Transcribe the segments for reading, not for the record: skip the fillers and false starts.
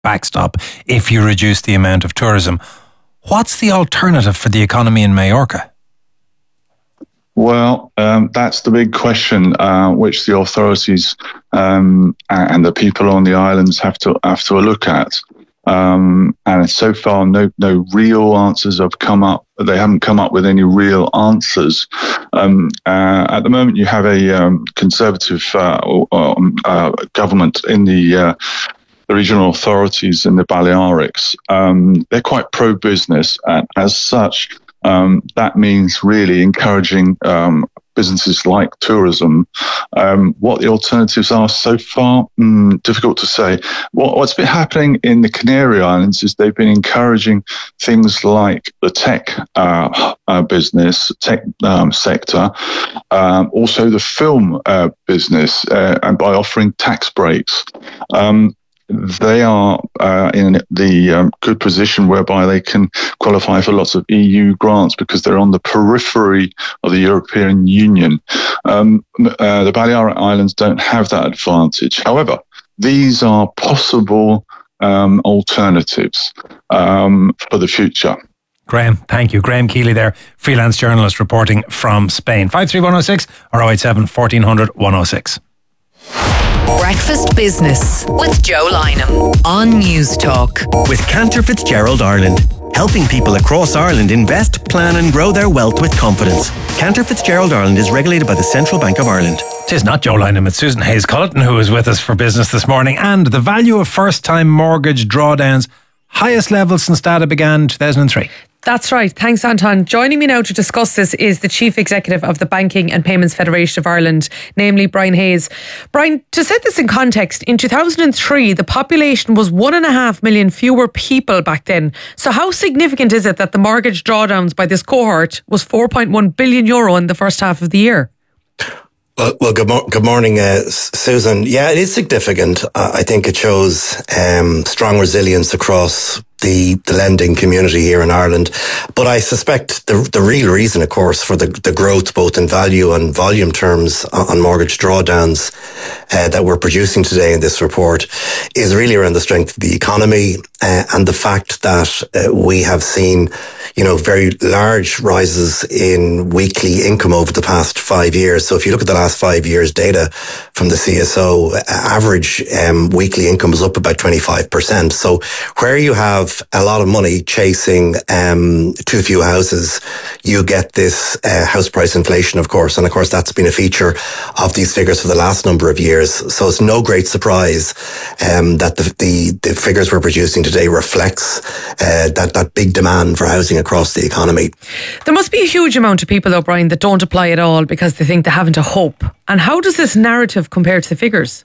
backstop if you reduce the amount of tourism. What's the alternative for the economy in Majorca? Well, that's the big question, which the authorities and the people on the islands have to look at. And so far, no real answers have come up. They haven't come up with any real answers. At the moment, you have a conservative government in the regional authorities in the Balearics. They're quite pro-business, and as such, that means really encouraging businesses like tourism. What the alternatives are so far, difficult to say. What's been happening in the Canary Islands is they've been encouraging things like the tech business, tech sector, also the film business, and by offering tax breaks. They are in the good position whereby they can qualify for lots of EU grants because they're on the periphery of the European Union. The Balearic Islands don't have that advantage. However, these are possible alternatives for the future. Graham, thank you. Graham Keeley there, freelance journalist reporting from Spain. 53106 or 087 1400 106. Breakfast Business with Joe Lynham on News Talk. With Cantor Fitzgerald Ireland, helping people across Ireland invest, plan and grow their wealth with confidence. Cantor Fitzgerald Ireland is regulated by the Central Bank of Ireland. It is not Joe Lynham, it's Susan Hayes-Culleton who is with us for business this morning. And the value of first-time mortgage drawdowns, highest level since data began in 2003. That's right. Thanks, Anton. Joining me now to discuss this is the Chief Executive of the Banking and Payments Federation of Ireland, namely Brian Hayes. Brian, to set this in context, in 2003, the population was 1.5 million fewer people back then. So how significant is it that the mortgage drawdowns by this cohort was €4.1 billion in the first half of the year? Well, good morning, Susan. Yeah, it is significant. I think it shows strong resilience across the lending community here in Ireland. But I suspect the real reason, of course, for the growth both in value and volume terms on mortgage drawdowns that we're producing today in this report is really around the strength of the economy and the fact that we have seen, very large rises in weekly income over the past 5 years. So if you look at the last 5 years data from the CSO, average weekly income is up about 25%. So where you have a lot of money chasing too few houses, you get this house price inflation, of course. And of course, that's been a feature of these figures for the last number of years. So it's no great surprise that the figures we're producing today reflects that big demand for housing across the economy. There must be a huge amount of people, though, Brian, that don't apply at all because they think they haven't a hope. And how does this narrative compare to the figures?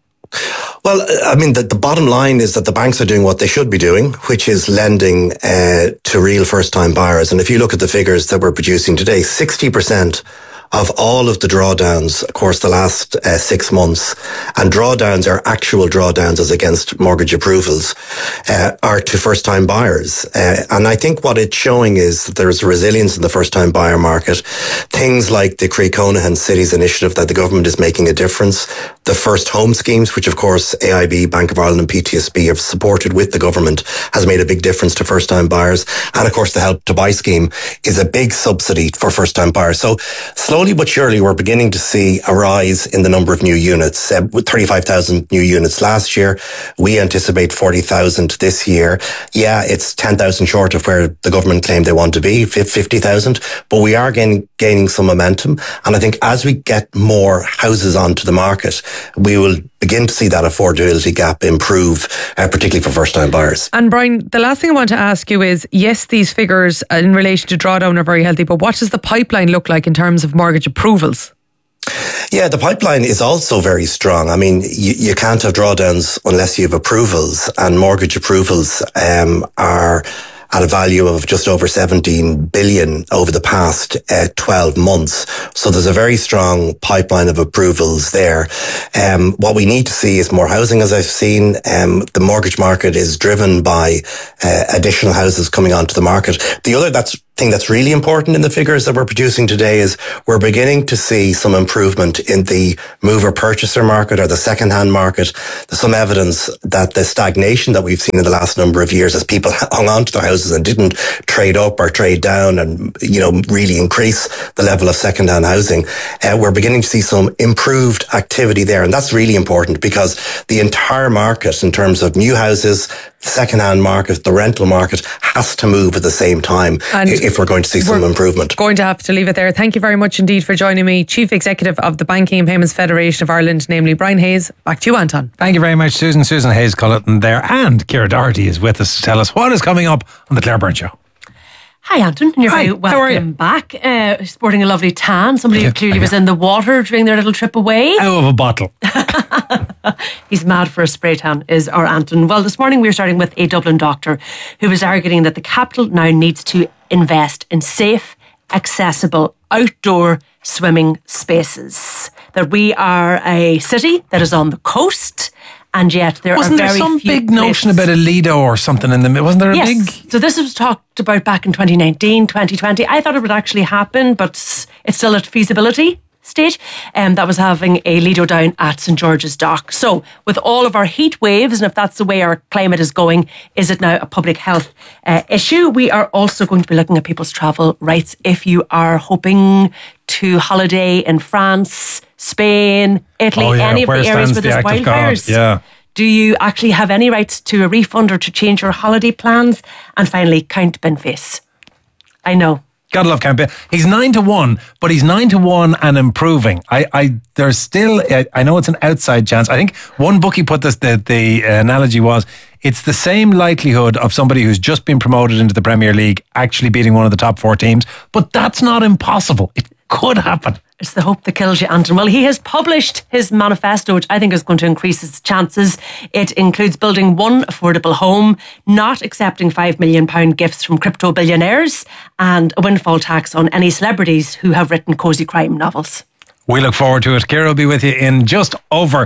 Well, I mean, the bottom line is that the banks are doing what they should be doing, which is lending to real first-time buyers. And if you look at the figures that we're producing today, 60% of all of the drawdowns, of course, the last 6 months, and drawdowns are actual drawdowns as against mortgage approvals, are to first-time buyers. And I think what it's showing is that there's resilience in the first-time buyer market. Things like the Croí Cónaithe Cities Initiative that the government is making a difference. The First Home schemes, which of course AIB, Bank of Ireland and PTSB have supported with the government, has made a big difference to first-time buyers. And of course the Help to Buy scheme is a big subsidy for first-time buyers. So slowly but surely we're beginning to see a rise in the number of new units. With 35,000 new units last year, we anticipate 40,000 this year. Yeah, it's 10,000 short of where the government claimed they want to be, 50,000, but we are gaining some momentum. And I think as we get more houses onto the market, we will begin to see that affordability gap improve, particularly for first-time buyers. And Brian, the last thing I want to ask you is, yes, these figures in relation to drawdown are very healthy, but what does the pipeline look like in terms of mortgage approvals? Yeah, the pipeline is also very strong. I mean, you can't have drawdowns unless you have approvals, and mortgage approvals are at a value of just over 17 billion over the past 12 months. So there's a very strong pipeline of approvals there. What we need to see is more housing, as I've seen. The mortgage market is driven by additional houses coming onto the market. The other that's thing that's really important in the figures that we're producing today is we're beginning to see some improvement in the mover-purchaser market or the second-hand market. There's some evidence that the stagnation that we've seen in the last number of years as people hung on to their houses and didn't trade up or trade down and, really increase the level of second-hand housing, we're beginning to see some improved activity there. And that's really important because the entire market in terms of new houses, the second-hand market, the rental market has to move at the same time if we're going to see some improvement. Going to have to leave it there. Thank you very much indeed for joining me, Chief Executive of the Banking and Payments Federation of Ireland, namely Brian Hayes. Back to you, Anton. Thank you very much, Susan. Susan Hayes-Culleton there, and Ciara Doherty is with us to tell us what is coming up on the Claire Byrne Show. Hi, Anton. You're very welcome back. Sporting a lovely tan. Somebody clearly was in the water during their little trip away. Out of a bottle. He's mad for a spray tan, is our Anton. Well, this morning we were starting with a Dublin doctor who was arguing that the capital now needs to invest in safe, accessible, outdoor swimming spaces. That we are a city that is on the coast, and yet there wasn't are very there some few big places. notion about a Lido or something in the wasn't there a big? So this was talked about back in 2019, 2020. I thought it would actually happen, but it's still at feasibility stage. That was having a Lido down at St. George's Dock. So with all of our heat waves, and if that's the way our climate is going, is it now a public health issue? We are also going to be looking at people's travel rights. If you are hoping to holiday in France, Spain, Italy, any of the areas where there's wildfires, do you actually have any rights to a refund or to change your holiday plans? And finally, Count Benface. I know. Gotta love Count Benface. He's 9-1, but he's 9-1 and improving. There's still, I know it's an outside chance. I think one bookie put this, the analogy was, it's the same likelihood of somebody who's just been promoted into the Premier League actually beating one of the top 4 teams, but that's not impossible. It could happen. It's the hope that kills you, Anton. Well, he has published his manifesto, which I think is going to increase his chances. It includes building one affordable home, not accepting £5 million gifts from crypto billionaires, and a windfall tax on any celebrities who have written cosy crime novels. We look forward to it. Ciara will be with you in just over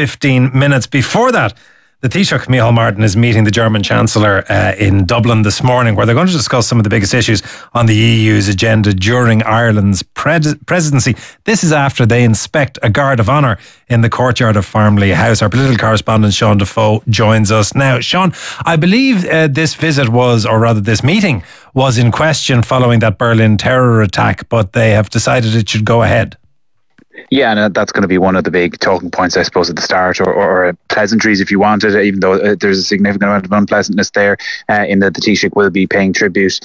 15 minutes. Before that, the Taoiseach, Micheál Martin, is meeting the German Chancellor in Dublin this morning, where they're going to discuss some of the biggest issues on the EU's agenda during Ireland's presidency. This is after they inspect a guard of honour in the courtyard of Farmley House. Our political correspondent Sean Defoe joins us now. Sean, I believe this visit was, or rather this meeting, was in question following that Berlin terror attack, but they have decided it should go ahead. Yeah, and that's going to be one of the big talking points, I suppose, at the start, or pleasantries, if you wanted, even though there's a significant amount of unpleasantness there, in that the Taoiseach will be paying tribute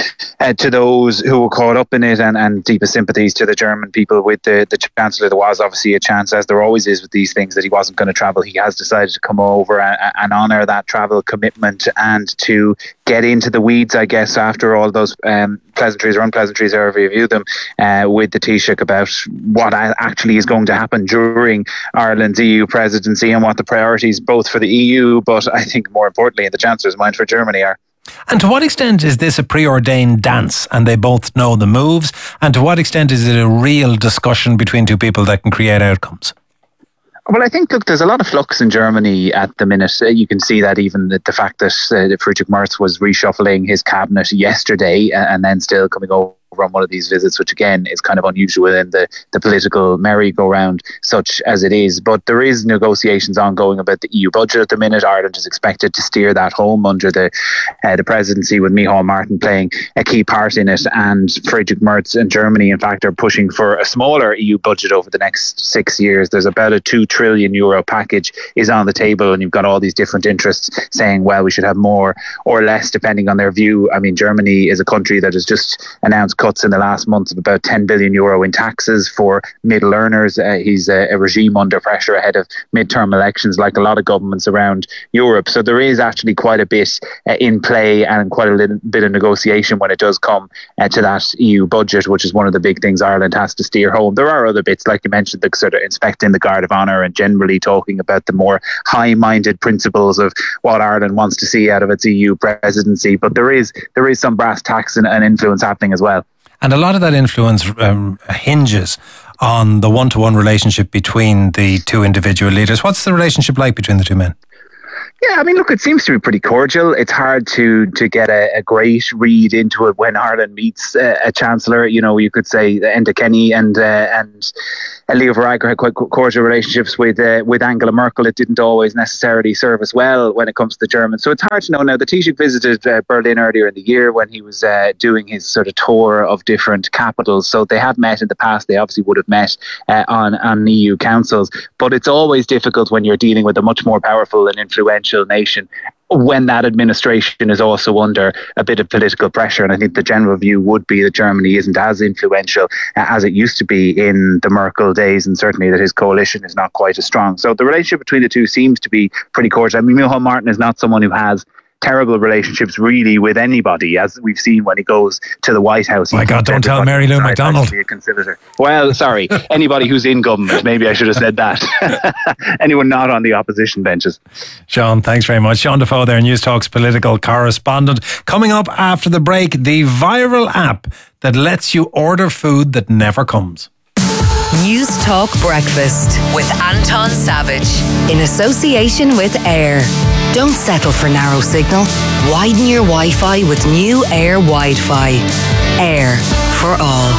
to those who were caught up in it, and deepest sympathies to the German people with the Chancellor. There was obviously a chance, as there always is with these things, that he wasn't going to travel. He has decided to come over and honour that travel commitment and to get into the weeds, I guess, after all those pleasantries or unpleasantries, however you view them, with the Taoiseach about what actually is going to happen during Ireland's EU presidency and what the priorities both for the EU, but I think more importantly in the Chancellor's mind for Germany are. And to what extent is this a preordained dance and they both know the moves? And to what extent is it a real discussion between two people that can create outcomes? Well, I think, look, there's a lot of flux in Germany at the minute. You can see that even the fact that Friedrich Merz was reshuffling his cabinet yesterday and then still coming over on one of these visits, which again is kind of unusual in the political merry-go-round such as it is. But there is negotiations ongoing about the EU budget at the minute. Ireland is expected to steer that home under the presidency, with Micheál Martin playing a key part in it. And Friedrich Merz and Germany, in fact, are pushing for a smaller EU budget over the next 6 years. There's about a €2 trillion package is on the table, and you've got all these different interests saying, well, we should have more or less depending on their view. I mean, Germany is a country that has just announced cuts in the last month of about €10 billion in taxes for middle earners. He's a regime under pressure ahead of midterm elections, like a lot of governments around Europe. So there is actually quite a bit in play and quite a bit of negotiation when it does come to that EU budget, which is one of the big things Ireland has to steer home. There are other bits, like you mentioned, the sort of inspecting the Guard of Honour and generally talking about the more high-minded principles of what Ireland wants to see out of its EU presidency. But there is some brass tacks and influence happening as well. And a lot of that influence hinges on the one-to-one relationship between the two individual leaders. What's the relationship like between the two men? Yeah, I mean, look, it seems to be pretty cordial. It's hard to get a great read into it when Ireland meets a Chancellor. You know, you could say Enda Kenny and Leo Varadkar had quite cordial relationships with Angela Merkel. It didn't always necessarily serve as well when it comes to the Germans. So it's hard to know. Now, the Taoiseach visited Berlin earlier in the year when he was doing his sort of tour of different capitals. So they have met in the past. They obviously would have met on EU councils. But it's always difficult when you're dealing with a much more powerful and influential nation when that administration is also under a bit of political pressure. And I think the general view would be that Germany isn't as influential as it used to be in the Merkel days, and certainly that his coalition is not quite as strong. So the relationship between the two seems to be pretty cordial. I mean, Micheál Martin is not someone who has terrible relationships really with anybody, as we've seen when he goes to the White House. My God, don't tell Mary Lou McDonald. Well, sorry, anybody who's in government, maybe I should have said that. Anyone not on the opposition benches. Sean, thanks very much. Sean Defoe there, News Talk's political correspondent. Coming up after the break, the viral app that lets you order food that never comes. News Talk Breakfast with Anton Savage in association with Air. Don't settle for narrow signal. Widen your Wi-Fi with new Air Wi-Fi. Air for all.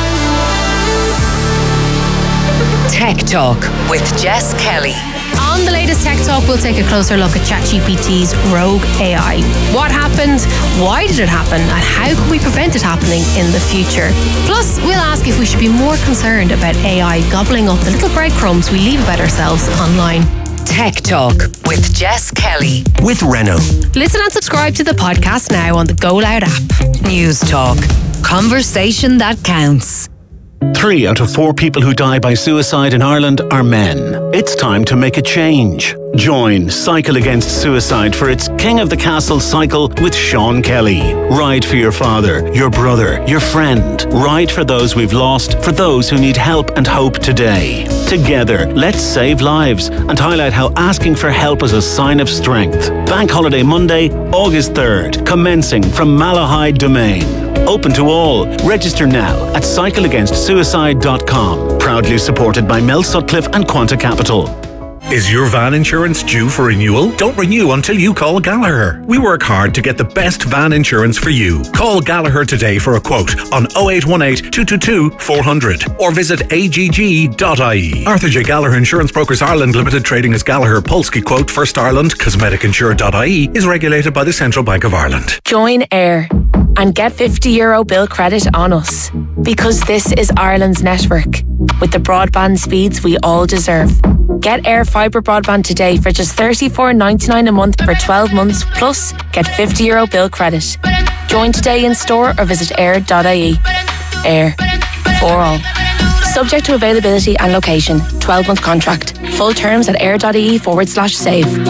Tech Talk with Jess Kelly. On the latest Tech Talk, we'll take a closer look at ChatGPT's rogue AI. What happened? Why did it happen? And how can we prevent it happening in the future? Plus, we'll ask if we should be more concerned about AI gobbling up the little breadcrumbs we leave about ourselves online. Tech Talk with Jess Kelly. With Renault. Listen and subscribe to the podcast now on the Go Loud app. News Talk. Conversation that counts. 3 out of 4 people who die by suicide in Ireland are men. It's time to make a change. Join Cycle Against Suicide for its King of the Castle cycle with Sean Kelly. Ride for your father, your brother, your friend. Ride for those we've lost, for those who need help and hope today. Together, let's save lives and highlight how asking for help is a sign of strength. Bank Holiday Monday, August 3rd, commencing from Malahide Domain. Open to all. Register now at cycleagainstsuicide.com. Proudly supported by Mel Sutcliffe and Quanta Capital. Is your van insurance due for renewal? Don't renew until you call Gallagher. We work hard to get the best van insurance for you. Call Gallagher today for a quote on 0818 222 400 or visit agg.ie. Arthur J. Gallagher Insurance Brokers Ireland Limited, trading as Gallagher Polski Quote, First Ireland, CosmeticInsure.ie, is regulated by the Central Bank of Ireland. Join Air and get €50 bill credit on us, because this is Ireland's network with the broadband speeds we all deserve. Get Air Fibre broadband today for just $34.99 a month for 12 months, plus get €50 bill credit. Join today in store or visit air.ie. Air for all. Subject to availability and location. 12-month contract. Full terms at air.ie/save.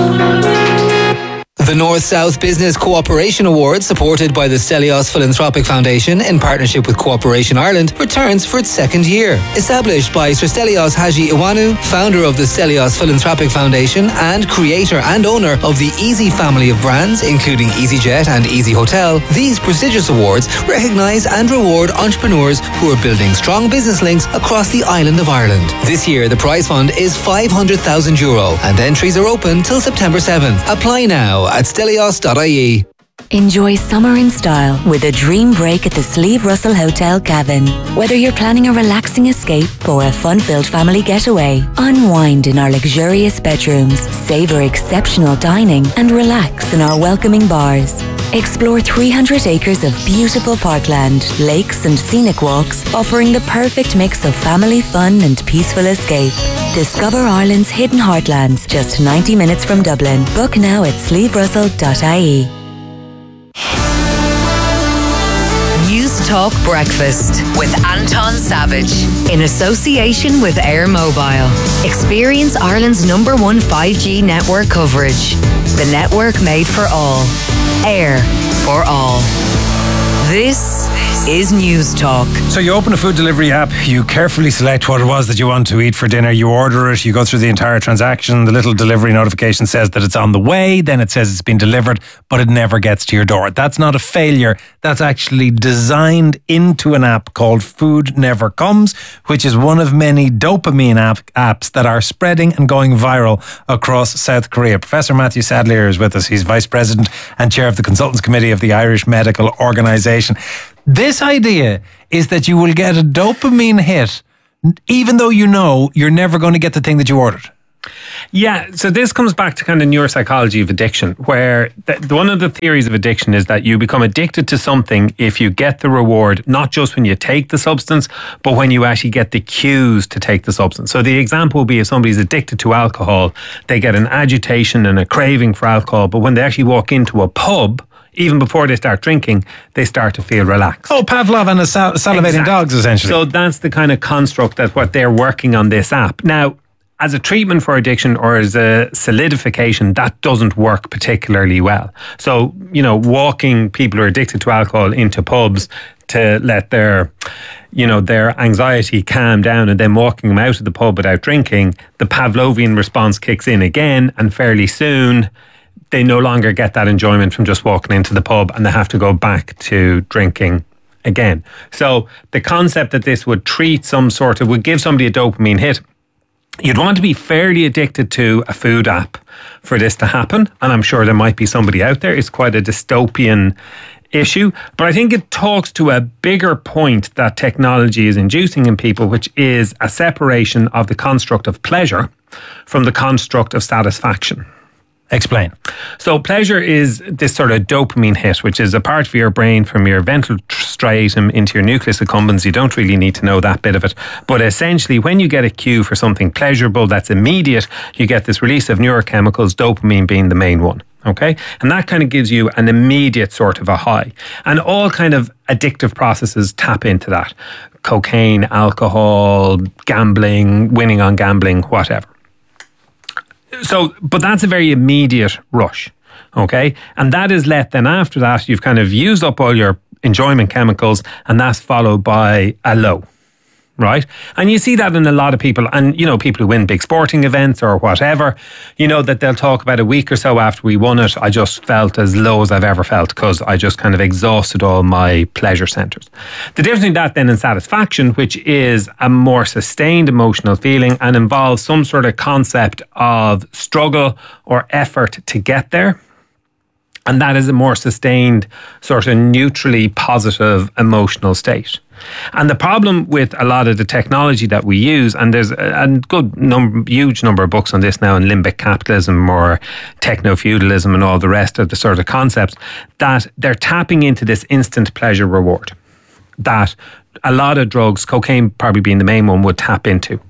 The North-South Business Cooperation Award, supported by the Stelios Philanthropic Foundation in partnership with Cooperation Ireland, returns for its second year. Established by Sir Stelios Haji Iwanu, founder of the Stelios Philanthropic Foundation and creator and owner of the Easy family of brands, including EasyJet and Easy Hotel, these prestigious awards recognise and reward entrepreneurs who are building strong business links across the island of Ireland. This year, the prize fund is €500,000 and entries are open till September 7th. Apply now at stelios.ie. Enjoy summer in style with a dream break at the Sleeve Russell Hotel Cavan. Whether you're planning a relaxing escape or a fun-filled family getaway, unwind in our luxurious bedrooms, savour exceptional dining and relax in our welcoming bars. Explore 300 acres of beautiful parkland, lakes and scenic walks, offering the perfect mix of family fun and peaceful escape. Discover Ireland's hidden heartlands, just 90 minutes from Dublin. Book now at sleeverussell.ie. News Talk Breakfast with Anton Savage in association with Air Mobile. Experience Ireland's #1 5G network coverage. The network made for all. Air for all. This is News Talk. So you open a food delivery app, you carefully select what it was that you want to eat for dinner, you order it, you go through the entire transaction, the little delivery notification says that it's on the way, then it says it's been delivered, but it never gets to your door. That's not a failure, that's actually designed into an app called Food Never Comes, which is one of many dopamine apps that are spreading and going viral across South Korea. Professor Matthew Sadlier is with us. He's Vice President and Chair of the Consultants Committee of the Irish Medical Organisation. This idea is that you will get a dopamine hit even though you know you're never going to get the thing that you ordered. Yeah, so this comes back to kind of neuropsychology of addiction, where one of the theories of addiction is that you become addicted to something if you get the reward, not just when you take the substance, but when you actually get the cues to take the substance. So the example would be if somebody's addicted to alcohol, they get an agitation and a craving for alcohol, but when they actually walk into a pub, even before they start drinking, they start to feel relaxed. Oh, Pavlov and his salivating dogs, essentially. So that's the kind of construct that what they're working on this app. Now, as a treatment for addiction or as a solidification, that doesn't work particularly well. So, walking people who are addicted to alcohol into pubs to let their anxiety calm down and then walking them out of the pub without drinking, the Pavlovian response kicks in again, and fairly soon they no longer get that enjoyment from just walking into the pub and they have to go back to drinking again. So the concept that this would would give somebody a dopamine hit, you'd want to be fairly addicted to a food app for this to happen. And I'm sure there might be somebody out there. It's quite a dystopian issue. But I think it talks to a bigger point that technology is inducing in people, which is a separation of the construct of pleasure from the construct of satisfaction. Explain. So pleasure is this sort of dopamine hit, which is a part of your brain from your ventral striatum into your nucleus accumbens. You don't really need to know that bit of it. But essentially, when you get a cue for something pleasurable that's immediate, you get this release of neurochemicals, dopamine being the main one. Okay? And that kind of gives you an immediate sort of a high. And all kind of addictive processes tap into that. Cocaine, alcohol, gambling, winning on gambling, whatever. So, but that's a very immediate rush, okay? And that is let then after that, you've kind of used up all your enjoyment chemicals and that's followed by a low, right? And you see that in a lot of people, and people who win big sporting events or whatever, that they'll talk about a week or so after we won it, I just felt as low as I've ever felt because I just kind of exhausted all my pleasure centers. The difference between that then and satisfaction, which is a more sustained emotional feeling and involves some sort of concept of struggle or effort to get there. And that is a more sustained, sort of neutrally positive emotional state. And the problem with a lot of the technology that we use, and there's a huge number of books on this now, in limbic capitalism or techno-feudalism and all the rest of the sort of concepts, that they're tapping into this instant pleasure reward that a lot of drugs, cocaine probably being the main one, would tap into.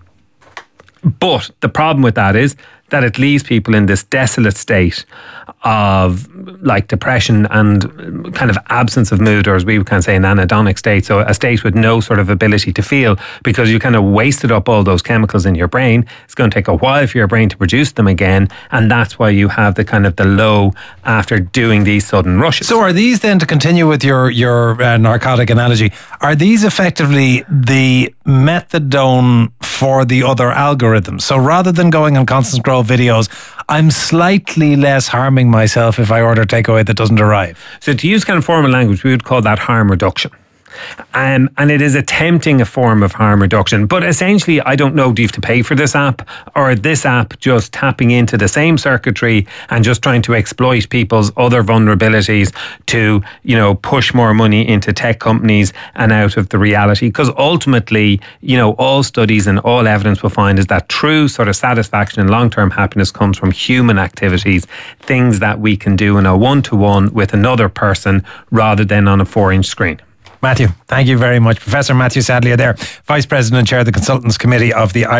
But the problem with that is that it leaves people in this desolate state of like depression and kind of absence of mood, or as we would kind of say, an anhedonic state. So a state with no sort of ability to feel because you kind of wasted up all those chemicals in your brain. It's going to take a while for your brain to produce them again. And that's why you have the kind of the low after doing these sudden rushes. So are these then, to continue with your narcotic analogy, are these effectively the methadone for the other algorithms? So rather than going on constant scroll videos, I'm slightly less harming myself if I order takeaway that doesn't arrive. So to use kind of formal language, we would call that harm reduction. And it is attempting a form of harm reduction. But essentially, I don't know, do you have to pay for this app? Or this app just tapping into the same circuitry and just trying to exploit people's other vulnerabilities to, push more money into tech companies and out of the reality? Because ultimately, all studies and all evidence will find is that true sort of satisfaction and long-term happiness comes from human activities, things that we can do in a one-to-one with another person rather than on a 4-inch screen. Matthew, thank you very much. Professor Matthew Sadlier there, Vice President and Chair of the Consultants Committee of the Irish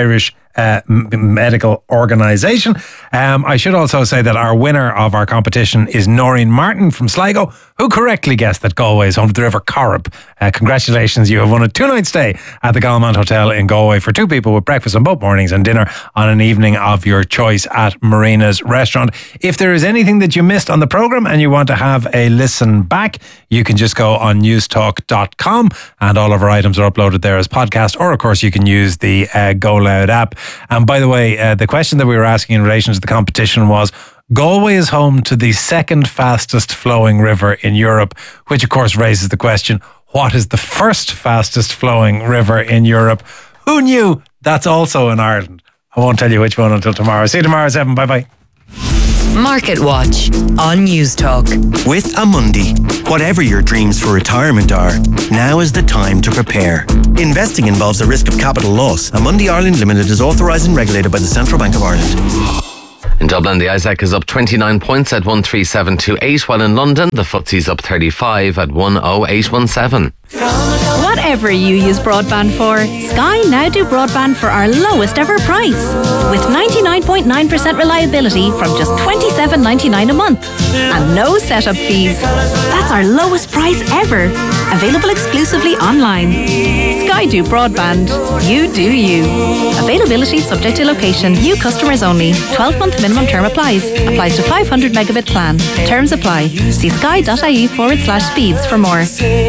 Medical Organisation. I should also say that our winner of our competition is Noreen Martin from Sligo, who correctly guessed that Galway is home to the River Corrib. Congratulations, you have won a 2-night stay at the Galmont Hotel in Galway for 2 people with breakfast on both mornings and dinner on an evening of your choice at Marina's Restaurant. If there is anything that you missed on the programme and you want to have a listen back, you can just go on newstalk.com and all of our items are uploaded there as podcast, or of course you can use the Go Loud app. And by the way, the question that we were asking in relation to the competition was, Galway is home to the second fastest flowing river in Europe, which of course raises the question, what is the first fastest flowing river in Europe? Who knew that's also in Ireland? I won't tell you which one until tomorrow. See you tomorrow at 7. Bye-bye. Market Watch on News Talk. With Amundi, whatever your dreams for retirement are, now is the time to prepare. Investing involves a risk of capital loss. Amundi Ireland Limited is authorised and regulated by the Central Bank of Ireland. In Dublin, the ISAC is up 29 points at 13728, while in London, the FTSE's up 35 at 10817. Whatever you use broadband for, Sky now do broadband for our lowest ever price. With 99.9% reliability from just $27.99 a month. And no setup fees. That's our lowest price ever. Available exclusively online. Sky do broadband. You do you. Availability subject to location. New customers only. 12-month minimum term applies. Applies to 500 megabit plan. Terms apply. See sky.ie/speeds for more.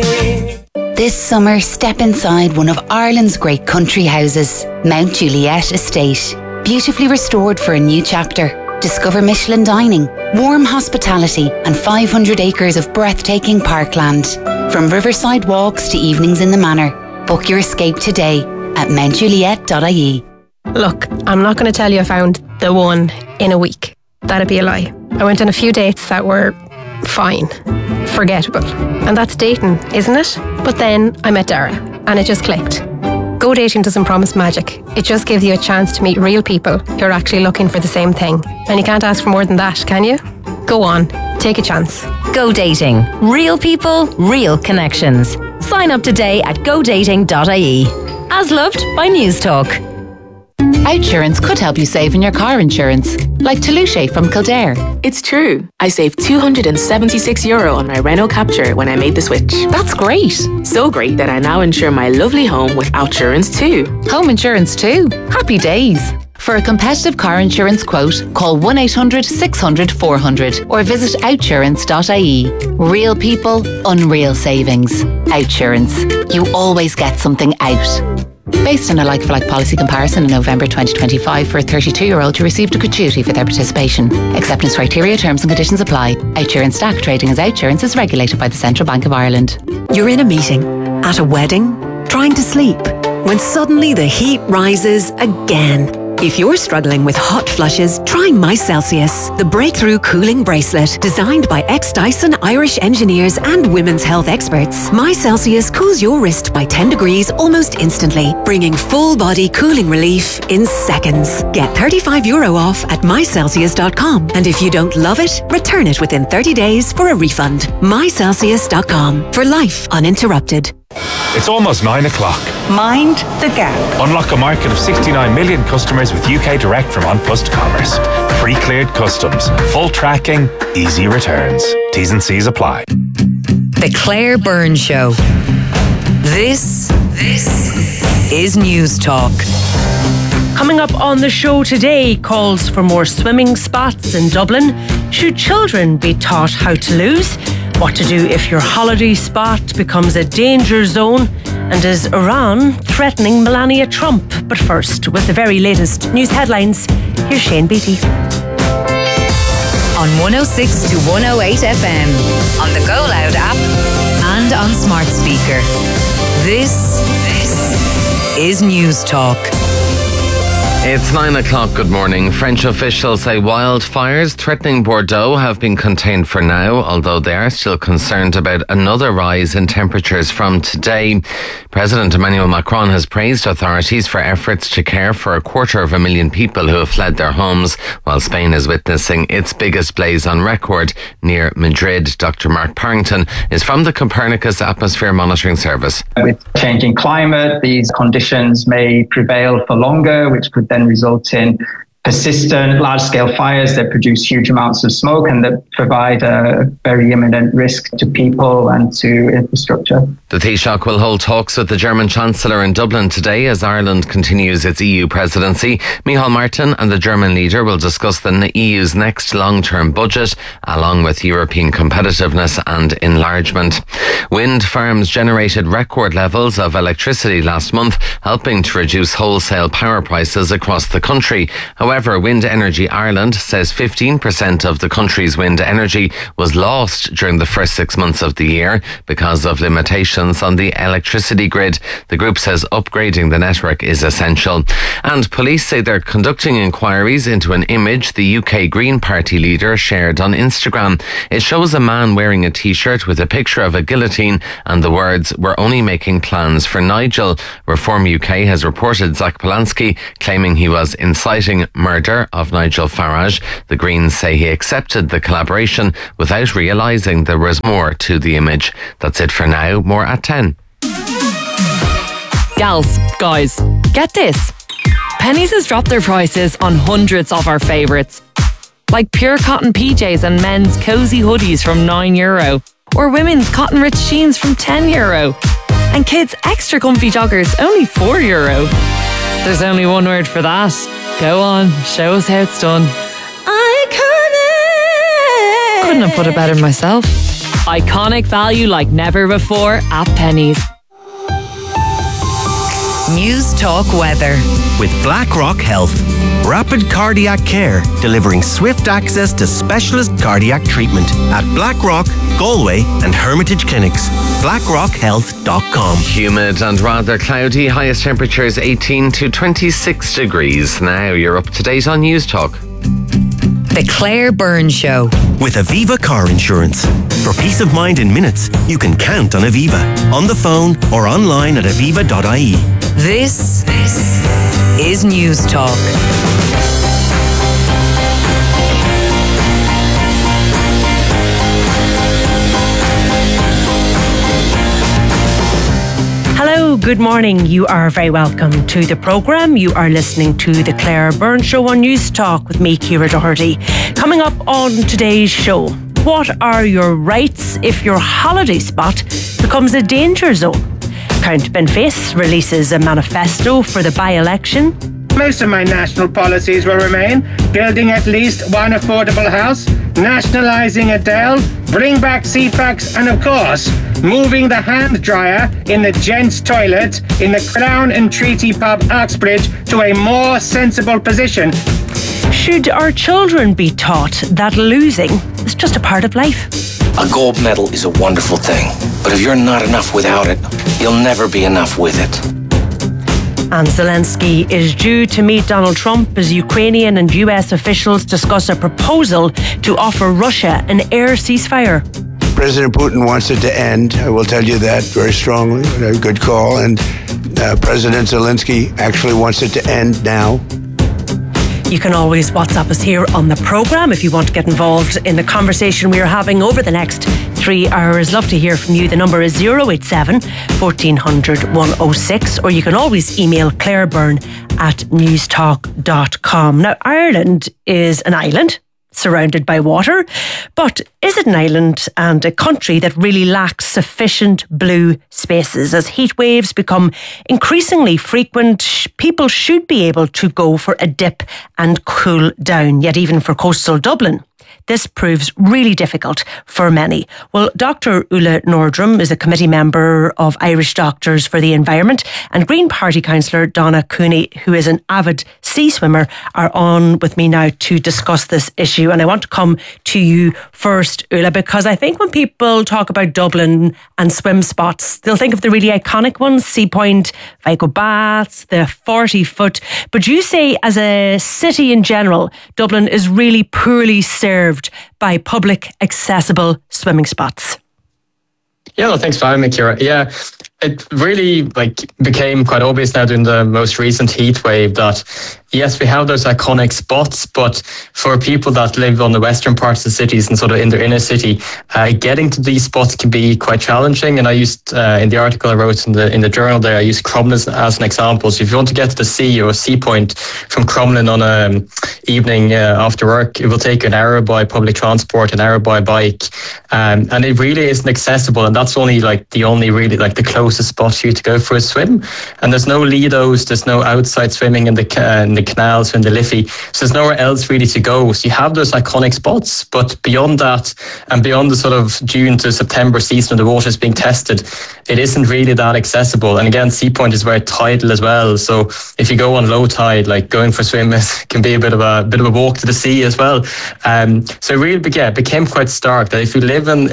This summer, step inside one of Ireland's great country houses, Mount Juliet Estate. Beautifully restored for a new chapter. Discover Michelin dining, warm hospitality and 500 acres of breathtaking parkland. From riverside walks to evenings in the manor. Book your escape today at mountjuliet.ie. Look, I'm not going to tell you I found the one in a week. That'd be a lie. I went on a few dates that were fine, forgettable. And that's dating, isn't it? But then I met Dara and it just clicked. Go Dating doesn't promise magic. It just gives you a chance to meet real people who are actually looking for the same thing. And you can't ask for more than that, can you? Go on, take a chance. Go Dating. Real people, real connections. Sign up today at godating.ie. As loved by News Talk. Outsurance could help you save in your car insurance, like Toulouse from Kildare. It's true. I saved €276 on my Renault Capture when I made the switch. That's great. So great that I now insure my lovely home with Outsurance too. Home insurance too. Happy days. For a competitive car insurance quote, call 1-800-600-400 or visit outsurance.ie. Real people, unreal savings. Outsurance. You always get something out. Based on a like-for-like policy comparison in November 2025 for a 32-year-old who received a gratuity for their participation. Acceptance criteria, terms and conditions apply. Outsurance DAC trading as Outsurance is regulated by the Central Bank of Ireland. You're in a meeting, at a wedding, trying to sleep, when suddenly the heat rises again. If you're struggling with hot flushes, try MyCelsius, the breakthrough cooling bracelet designed by ex-Dyson Irish engineers and women's health experts. MyCelsius cools your wrist by 10 degrees almost instantly, bringing full-body cooling relief in seconds. Get €35 off at mycelsius.com, and if you don't love it, return it within 30 days for a refund. mycelsius.com, for life uninterrupted. It's almost 9 o'clock. Mind the gap. Unlock a market of 69 million customers with UK Direct from OnPost Commerce. Pre-cleared customs, full tracking, easy returns. T's and C's apply. The Claire Byrne Show. This is News Talk. Coming up on the show today, calls for more swimming spots in Dublin. Should children be taught how to lose? What to do if your holiday spot becomes a danger zone? And is Iran threatening Melania Trump? But first, with the very latest news headlines, here's Shane Beattie. On 106 to 108 FM, on the Go Loud app, and on smart speaker. This is News Talk. It's 9 o'clock. Good morning. French officials say wildfires threatening Bordeaux have been contained for now, although they are still concerned about another rise in temperatures from today. President Emmanuel Macron has praised authorities for efforts to care for 250,000 people who have fled their homes, while Spain is witnessing its biggest blaze on record near Madrid. Dr. Mark Parrington is from the Copernicus Atmosphere Monitoring Service. With changing climate, these conditions may prevail for longer, which could then result in persistent large-scale fires that produce huge amounts of smoke and that provide a very imminent risk to people and to infrastructure. The Taoiseach will hold talks with the German Chancellor in Dublin today as Ireland continues its EU presidency. Micheál Martin and the German leader will discuss the EU's next long-term budget, along with European competitiveness and enlargement. Wind farms generated record levels of electricity last month, helping to reduce wholesale power prices across the country. However, Wind Energy Ireland says 15% of the country's wind energy was lost during the first 6 months of the year because of limitations on the electricity grid. The group says upgrading the network is essential. And police say they're conducting inquiries into an image the UK Green Party leader shared on Instagram. It shows a man wearing a t-shirt with a picture of a guillotine and the words, "We're only making plans for Nigel." Reform UK has reported Zach Polanski claiming he was inciting murder of Nigel Farage. The Greens say he accepted the collaboration without realising there was more to the image. That's it for now. More at 10. Gals, guys, get this. Penneys has dropped their prices on hundreds of our favourites. Like pure cotton PJs and men's cosy hoodies from €9. Or women's cotton rich jeans from €10. And kids' extra comfy joggers only €4. There's only one word for that. Go on, show us how it's done. Iconic! Couldn't have put it better myself. Iconic value like never before at Penneys. News Talk Weather. With BlackRock Health. Rapid cardiac care, delivering swift access to specialist cardiac treatment at BlackRock, Galway and Hermitage Clinics. BlackRockHealth.com. Humid and rather cloudy, highest temperatures 18 to 26 degrees. Now you're up to date on News Talk. The Claire Byrne Show. With Aviva Car Insurance. For peace of mind in minutes, you can count on Aviva. On the phone or online at aviva.ie. This is News Talk. Hello, good morning. You are very welcome to the programme. You are listening to The Claire Byrne Show on News Talk with me, Ciara Doherty. Coming up on today's show, what are your rights if your holiday spot becomes a danger zone? Count Benface releases a manifesto for the by-election. Most of my national policies will remain: building at least one affordable house, nationalising Adele, bring back CFAX, and of course, moving the hand dryer in the gents' toilet in the Crown and Treaty pub Uxbridge to a more sensible position. Should our children be taught that losing is just a part of life? A gold medal is a wonderful thing, but if you're not enough without it, you'll never be enough with it. And Zelensky is due to meet Donald Trump as Ukrainian and US officials discuss a proposal to offer Russia an air ceasefire. President Putin wants it to end. I will tell you that very strongly. A good call. And President Zelensky actually wants it to end now. You can always WhatsApp us here on the programme if you want to get involved in the conversation we are having over the next 3 hours. Love to hear from you. The number is 087 1400 106, or you can always email claireburn@newstalk.com. Now, Ireland is an island surrounded by water, but is it an island and a country that really lacks sufficient blue spaces? As heat waves become increasingly frequent, people should be able to go for a dip and cool down. Yet even for coastal Dublin, this proves really difficult for many. Well, Dr. Ulla Nordrum is a committee member of Irish Doctors for the Environment, and Green Party councillor Donna Cooney, who is an avid sea swimmer, are on with me now to discuss this issue. And I want to come to you first, Ulla, because I think when people talk about Dublin and swim spots, they'll think of the really iconic ones, Sea Point, Vico Baths, the 40-foot. But you say as a city in general, Dublin is really poorly served by public accessible swimming spots. Yeah, no, thanks for having me, Ciara. Yeah, it really became quite obvious now during the most recent heat wave that yes, we have those iconic spots, but for people that live on the western parts of the cities and sort of in their inner city, getting to these spots can be quite challenging. And I used in the article I wrote in the journal there, I used Crumlin as an example. So if you want to get to the sea or a sea point from Crumlin on a evening after work, it will take an hour by public transport, an hour by bike, and it really isn't accessible. And that's only the closest spot for you to go for a swim. And there's no lidos, there's no outside swimming in the canals or in the Liffey, so there's nowhere else really to go. So you have those iconic spots, but beyond that and beyond the sort of June to September season when the water is being tested, it isn't really that accessible. And again, Sea Point is very tidal as well, so if you go on low tide, like going for a swim can be a bit of a walk to the sea as well. So it really became quite stark that if you live in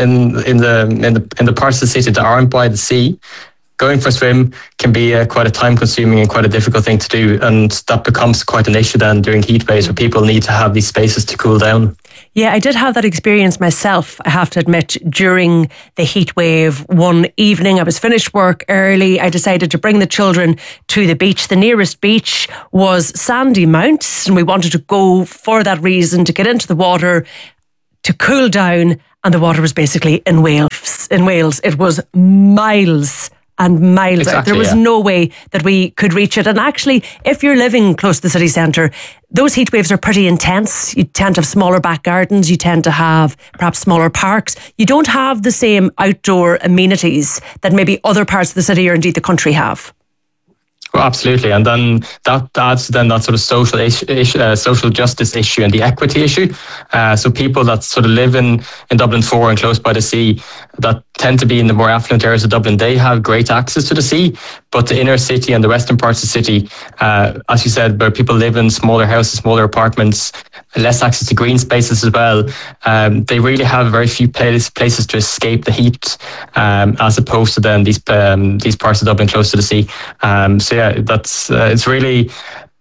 the parts of the city that aren't by the sea, going for a swim can be quite a time-consuming and quite a difficult thing to do, and that becomes quite an issue then during heat waves where people need to have these spaces to cool down. Yeah, I did have that experience myself, I have to admit, during the heat wave. One evening, I was finished work early. I decided to bring the children to the beach. The nearest beach was Sandy Mount, and we wanted to go for that reason, to get into the water, to cool down, and the water was basically in Wales. It was miles and miles out. There was no way that we could reach it. And actually, if you're living close to the city centre, those heat waves are pretty intense. You tend to have smaller back gardens. You tend to have perhaps smaller parks. You don't have the same outdoor amenities that maybe other parts of the city or indeed the country have. Well, absolutely, and then that adds to that sort of social justice issue and the equity issue. So people that sort of live in Dublin 4 and close by the sea, that tend to be in the more affluent areas of Dublin, they have great access to the sea. But the inner city and the western parts of the city, as you said, where people live in smaller houses, smaller apartments, less access to green spaces as well, they really have very few places to escape the heat, as opposed to then these parts of Dublin close to the sea. So yeah, that's it's really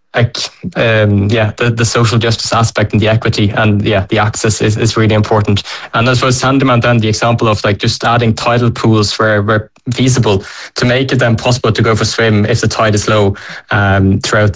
the social justice aspect and the equity and the access is really important. And as well as Sandymount, then the example of just adding tidal pools where feasible to make it then possible to go for a swim if the tide is low throughout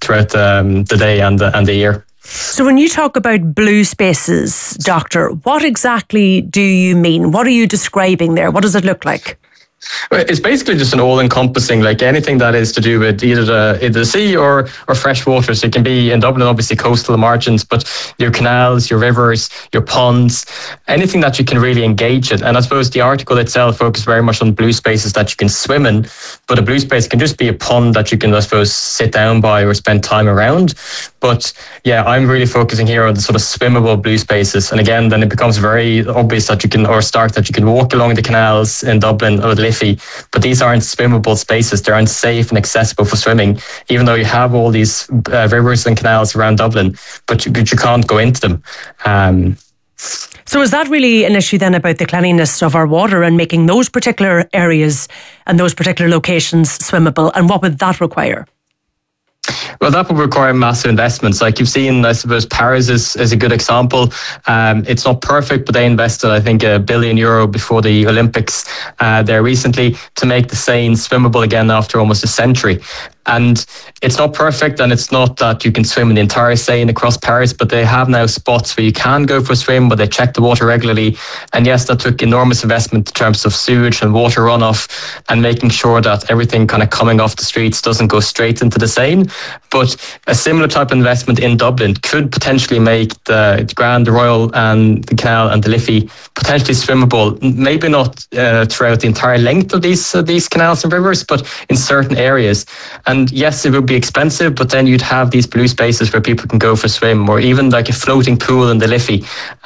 the day and the year. So when you talk about blue spaces, Doctor, what exactly do you mean? What are you describing there? What does it look like? It's basically just an all-encompassing, anything that is to do with either the sea or fresh water. So it can be in Dublin, obviously coastal margins, but your canals, your rivers, your ponds, anything that you can really engage in. And I suppose the article itself focused very much on blue spaces that you can swim in, but a blue space can just be a pond that you can, I suppose, sit down by or spend time around. But yeah, I'm really focusing here on the sort of swimmable blue spaces. And again, then it becomes very obvious that you can walk along the canals in Dublin or the Liffey, but these aren't swimmable spaces. They aren't safe and accessible for swimming, even though you have all these rivers and canals around Dublin, but you can't go into them. So is that really an issue then about the cleanliness of our water and making those particular areas and those particular locations swimmable? And what would that require? Well, that would require massive investments. Like you've seen, I suppose Paris is a good example. It's not perfect, but they invested, I think, €1 billion before the Olympics there recently to make the Seine swimmable again after almost a century. And it's not perfect, and it's not that you can swim in the entire Seine across Paris, but they have now spots where you can go for a swim, but they check the water regularly. And yes, that took enormous investment in terms of sewage and water runoff and making sure that everything kind of coming off the streets doesn't go straight into the Seine. But a similar type of investment in Dublin could potentially make the Grand, the Royal and the Canal and the Liffey potentially swimmable. Maybe not throughout the entire length of these canals and rivers, but in certain areas. And yes, it would be expensive, but then you'd have these blue spaces where people can go for a swim, or even like a floating pool in the Liffey,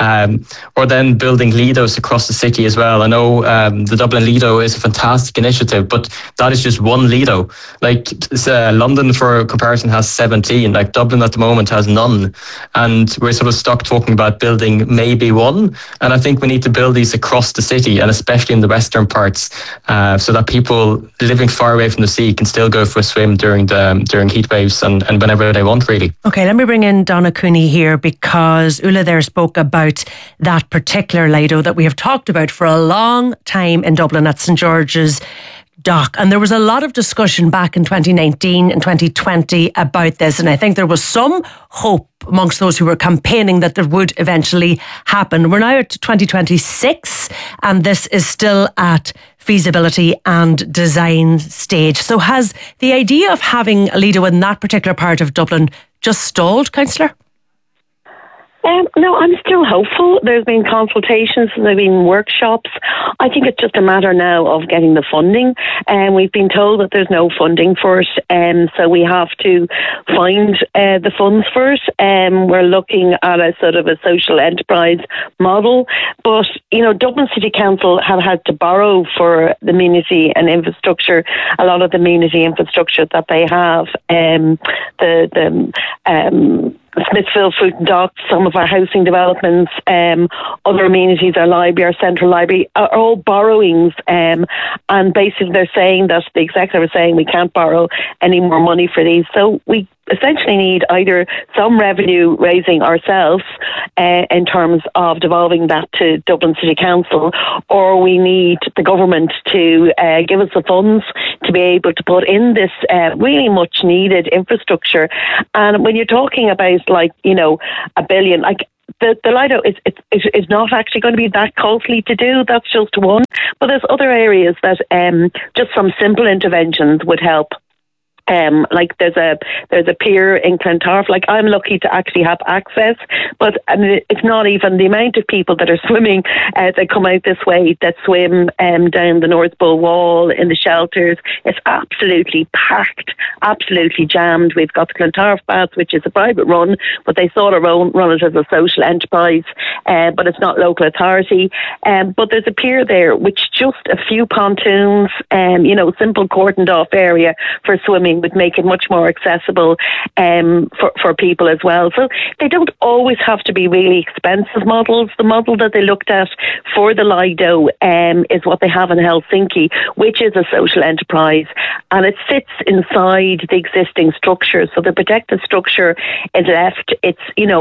or then building lidos across the city as well. I know the Dublin Lido is a fantastic initiative, but that is just one lido. Like London, for comparison, has 17. Like Dublin at the moment has none, and we're sort of stuck talking about building maybe one. And I think we need to build these across the city, and especially in the western parts, so that people living far away from the sea can still go for a swim during heat waves and whenever they want, really. Okay, let me bring in Donna Cooney here, because Ulla there spoke about that particular Lido that we have talked about for a long time in Dublin at St. George's dock. And there was a lot of discussion back in 2019 and 2020 about this. And I think there was some hope amongst those who were campaigning that there would eventually happen. We're now at 2026 and this is still at feasibility and design stage. So has the idea of having a Lido in that particular part of Dublin just stalled, Councillor? No, I'm still hopeful. There's been consultations, there's been workshops. I think it's just a matter now of getting the funding. And we've been told that there's no funding for it, so we have to find the funds for it. We're looking at a sort of a social enterprise model. But, you know, Dublin City Council have had to borrow for the amenity and infrastructure, a lot of the amenity infrastructure that they have. Smithfield Fruit and Docks, some of our housing developments, other amenities, our library, our central library, are all borrowings. And basically they're saying that the executive is saying we can't borrow any more money for these. So we essentially need either some revenue raising ourselves in terms of devolving that to Dublin City Council, or we need the government to give us the funds to be able to put in this really much needed infrastructure. And when you're talking about, like, you know, $1 billion, like, the Lido is not actually going to be that costly to do. That's just one. But there's other areas that just some simple interventions would help. Like there's a pier in Clontarf. Like, I'm lucky to actually have access, but I mean, it's not even the amount of people that are swimming that come out this way, that swim down the North Bull Wall in the shelters. It's absolutely packed, absolutely jammed. We've got the Clontarf Baths, which is a private run, but they sort of run it as a social enterprise, but it's not local authority. But there's a pier there, which just a few pontoons, you know, simple cordoned off area for swimming would make it much more accessible for people as well. So they don't always have to be really expensive models. The model that they looked at for the Lido is what they have in Helsinki, which is a social enterprise, and it sits inside the existing structure. So the protected structure is left. It's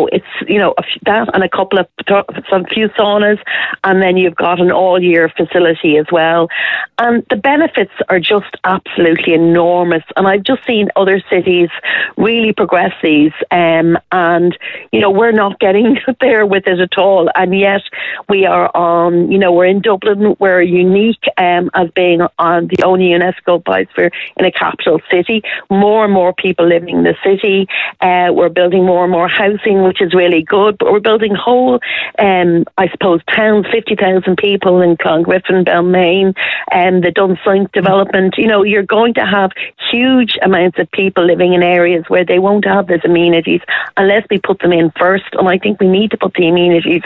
that and a couple of some few saunas, and then you've got an all-year facility as well. And the benefits are just absolutely enormous. And I've just seen other cities really progress these, and you know, we're not getting there with it at all. And yet we are on, you know, we're in Dublin, we're unique as being on the only UNESCO biosphere in a capital city. More and more people living in the city. We're building more and more housing, which is really good, but we're building whole, I suppose, towns, 50,000 people in Clongriffin, Belmain, and the Dunsink development. You know, you're going to have huge amounts of people living in areas where they won't have these amenities unless we put them in first. And I think we need to put the amenities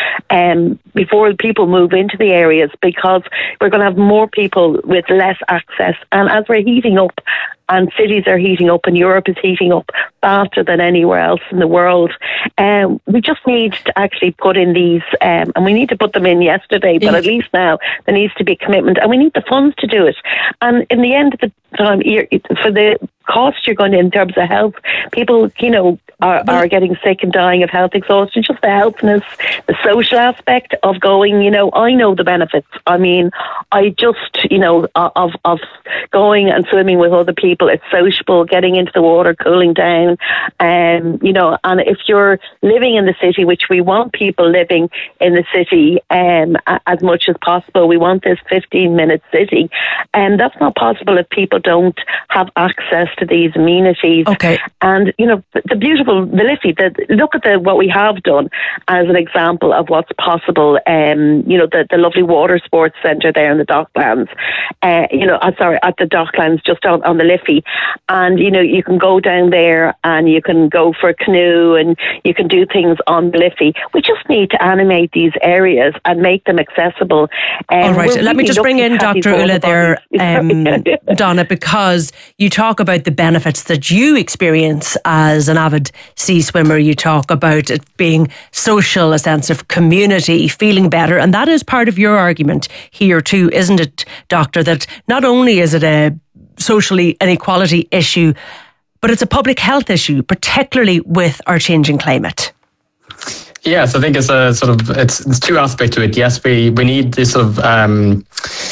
in before people move into the areas, because we're going to have more people with less access. And as we're heating up, and cities are heating up, and Europe is heating up faster than anywhere else in the world, we just need to actually put in these, and we need to put them in yesterday, but at least now there needs to be commitment, and we need the funds to do it. And in the end of the time, for the cost you're going to, in terms of health, people, you know, are getting sick and dying of health exhaustion. Just the healthness, the social aspect of going, you know, I know the benefits. I mean, I just, you know, of going and swimming with other people. It's sociable, getting into the water, cooling down, you know, and if you're living in the city, which we want people living in the city as much as possible, we want this 15-minute city, and that's not possible if people don't have access to these amenities. Okay. And, you know, the beautiful, the Liffey, look at what we have done as an example of what's possible. You know, the lovely water sports centre there in the Docklands, you know, at the Docklands, just on the Liffey. And, you know, you can go down there and you can go for a canoe and you can do things on the Liffey. We just need to animate these areas and make them accessible. All right, let me just bring in Dr. Ulla there, Donna, because you talk about the benefits that you experience as an avid sea swimmer. You talk about it being social, a sense of community, feeling better, and that is part of your argument here too, isn't it, Doctor, that not only is it a socially inequality issue, but it's a public health issue, particularly with our changing climate. Yes, I think it's a sort of, it's two aspects to it. Yes, we need this sort of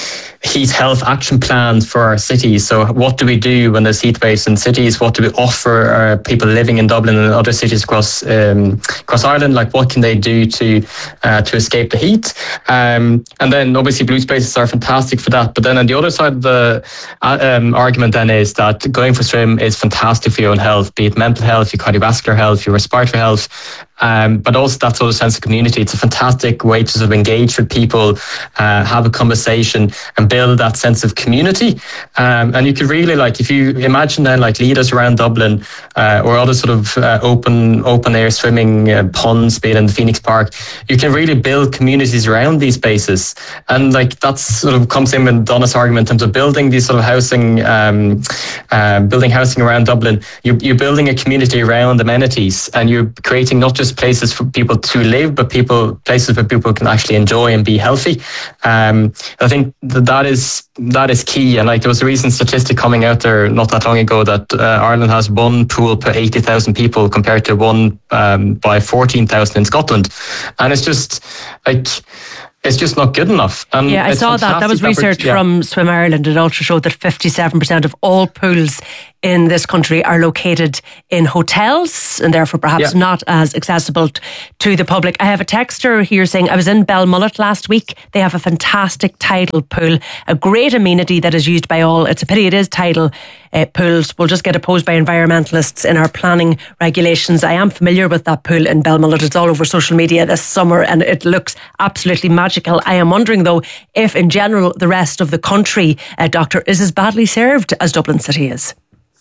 heat health action plans for our cities. So what do we do when there's heat waves in cities? What do we offer people living in Dublin and other cities across Ireland? Like, what can they do to escape the heat? And then obviously blue spaces are fantastic for that. But then on the other side of the argument then is that going for a swim is fantastic for your own health, be it mental health, your cardiovascular health, your respiratory health. But also that sort of sense of community. It's a fantastic way to sort of engage with people, have a conversation and build that sense of community. And you could really, like, if you imagine then like leaders around Dublin or other sort of open air swimming ponds, be it in the Phoenix Park, you can really build communities around these spaces. And like that's sort of comes in with Donna's argument in terms of building these sort of housing, building housing around Dublin. You're building a community around amenities, and you're creating not just places for people to live, but places where people can actually enjoy and be healthy. I think that is key. And like there was a recent statistic coming out there not that long ago that Ireland has one pool per 80,000 people compared to one by 14,000 in Scotland, and it's just like. It's just not good enough. Yeah, I saw that. That was research from Swim Ireland. It also showed that 57% of all pools in this country are located in hotels and therefore perhaps not as accessible to the public. I have a texter here saying, I was in Belmullet last week. They have a fantastic tidal pool, a great amenity that is used by all. It's a pity it is tidal pools. We'll just get opposed by environmentalists in our planning regulations. I am familiar with that pool in Belmullet. It's all over social media this summer and it looks absolutely magical. I am wondering though if in general the rest of the country, Doctor, is as badly served as Dublin City is.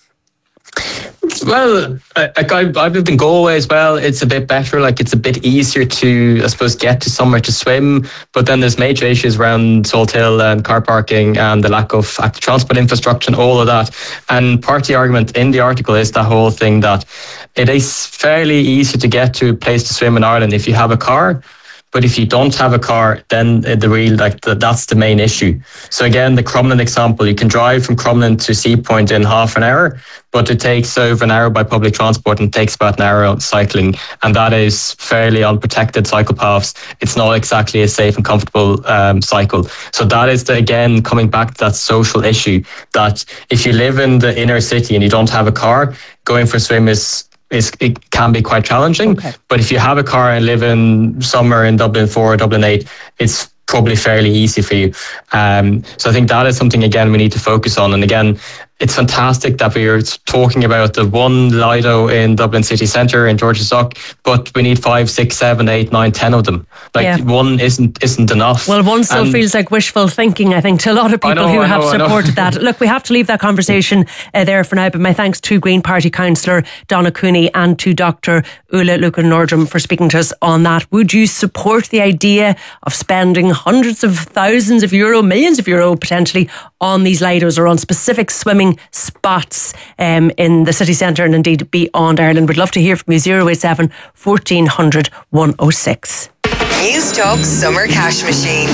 Well, I've lived in Galway as well. It's a bit better. Like it's a bit easier to, I suppose, get to somewhere to swim. But then there's major issues around Salt Hill and car parking and the lack of active transport infrastructure and all of that. And part of the argument in the article is that whole thing that it is fairly easy to get to a place to swim in Ireland if you have a car. But if you don't have a car, then that's the main issue. So again, the Crumlin example, you can drive from Crumlin to Sea Point in half an hour, but it takes over an hour by public transport and takes about an hour cycling. And that is fairly unprotected cycle paths. It's not exactly a safe and comfortable cycle. So that is, again, coming back to that social issue that if you live in the inner city and you don't have a car, going for a swim it can be quite challenging. Okay. But if you have a car and live in somewhere in Dublin 4 or Dublin 8, it's probably fairly easy for you. So I think that is something, again, we need to focus on. And again, it's fantastic that we're talking about the one Lido in Dublin city centre in George's Dock, but we need 5, 6, 7, 8, 9, 10 of them. One isn't enough. Well, one still feels like wishful thinking, I think, to a lot of people who have supported that. Look, we have to leave that conversation there for now, but my thanks to Green Party councillor Donna Cooney and to Dr. Ulla Lucan-Nordrum for speaking to us on that. Would you support the idea of spending hundreds of thousands of euro, millions of euro potentially on these Lidos or on specific swimming spots in the city centre and indeed beyond Ireland? We'd love to hear from you. 087 1400 106. News Talk Summer Cash Machine.